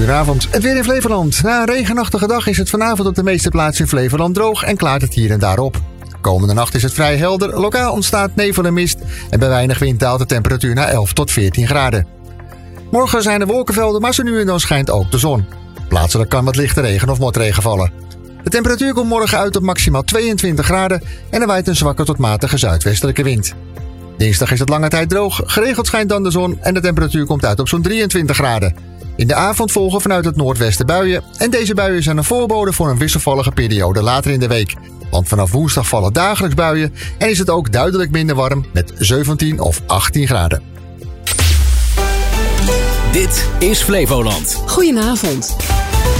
Goedenavond. Het weer in Flevoland. Na een regenachtige dag is het vanavond op de meeste plaatsen in Flevoland droog en klaart het hier en daar op. Komende nacht is het vrij helder, lokaal ontstaat nevel en mist en bij weinig wind daalt de temperatuur naar 11 tot 14 graden. Morgen zijn er wolkenvelden, maar zo nu en dan schijnt ook de zon. Plaatselijk kan wat lichte regen of motregen vallen. De temperatuur komt morgen uit op maximaal 22 graden en er waait een zwakke tot matige zuidwestelijke wind. Dinsdag is het lange tijd droog, geregeld schijnt dan de zon en de temperatuur komt uit op zo'n 23 graden. In de avond volgen vanuit het noordwesten buien en deze buien zijn een voorbode voor een wisselvallige periode later in de week. Want vanaf woensdag vallen dagelijks buien en is het ook duidelijk minder warm met 17 of 18 graden. Dit is Flevoland. Goedenavond.